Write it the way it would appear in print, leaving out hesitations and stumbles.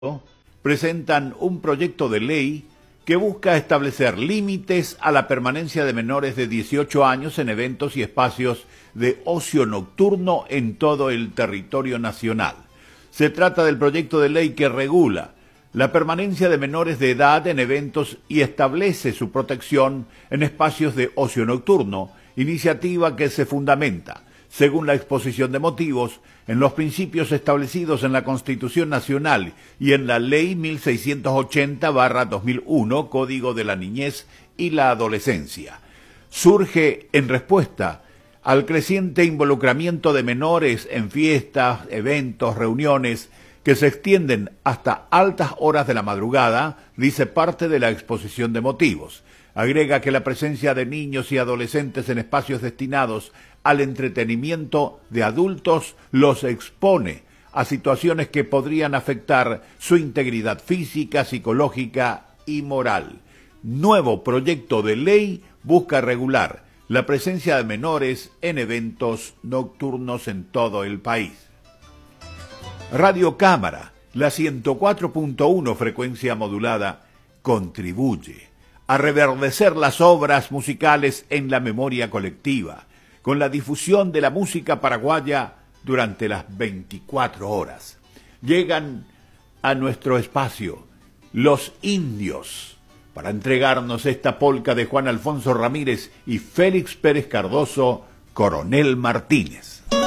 presentan un proyecto de ley que busca establecer límites a la permanencia de menores de 18 años en eventos y espacios de ocio nocturno en todo el territorio nacional. Se trata del proyecto de ley que regula la permanencia de menores de edad en eventos y establece su protección en espacios de ocio nocturno, iniciativa que se fundamenta, según la exposición de motivos, en los principios establecidos en la Constitución Nacional y en la Ley 1680/2001, Código de la Niñez y la Adolescencia. Surge en respuesta al creciente involucramiento de menores en fiestas, eventos, reuniones, que se extienden hasta altas horas de la madrugada, dice parte de la exposición de motivos. Agrega que la presencia de niños y adolescentes en espacios destinados al entretenimiento de adultos los expone a situaciones que podrían afectar su integridad física, psicológica y moral. Nuevo proyecto de ley busca regular la presencia de menores en eventos nocturnos en todo el país. Radio Cámara, la 104.1 frecuencia modulada, contribuye a reverdecer las obras musicales en la memoria colectiva, con la difusión de la música paraguaya durante las 24 horas. Llegan a nuestro espacio Los Indios para entregarnos esta polca de Juan Alfonso Ramírez y Félix Pérez Cardoso, Coronel Martínez.